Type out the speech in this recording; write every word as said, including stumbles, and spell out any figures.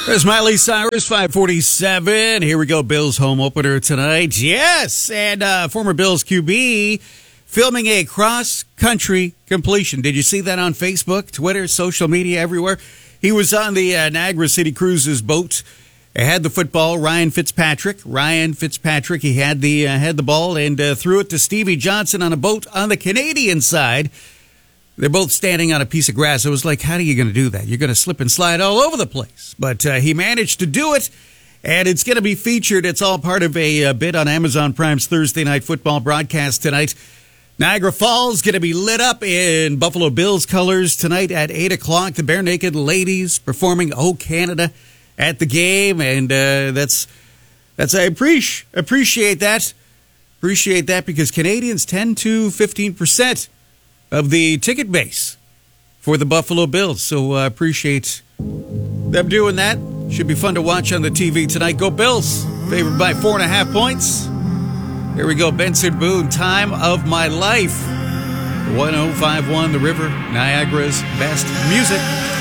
There's Miley Cyrus, five forty-seven. Here we go, Bills home opener tonight. Yes, and uh, former Bills Q B filming a cross-country completion. Did you see that on Facebook, Twitter, social media, everywhere? He was on the uh, Niagara City Cruises boat. He had the football, Ryan Fitzpatrick. Ryan Fitzpatrick, he had the, uh, had the ball and uh, threw it to Stevie Johnson on a boat on the Canadian side. They're both standing on a piece of grass. It was like, how are you going to do that? You're going to slip and slide all over the place. But uh, he managed to do it, and it's going to be featured. It's all part of a, a bit on Amazon Prime's Thursday Night Football broadcast tonight. Niagara Falls going to be lit up in Buffalo Bills colors tonight at eight o'clock. The Bare Naked Ladies performing "Oh Canada" at the game, and uh, that's that's I appreciate appreciate that. Appreciate that because Canadians ten to fifteen percent of the ticket base for the Buffalo Bills. So I uh, appreciate them doing that. Should be fun to watch on the T V tonight. Go Bills. Favored by four and a half points. Here we go. Benson Boone, Time of My Life. one oh five point one The River, Niagara's best music.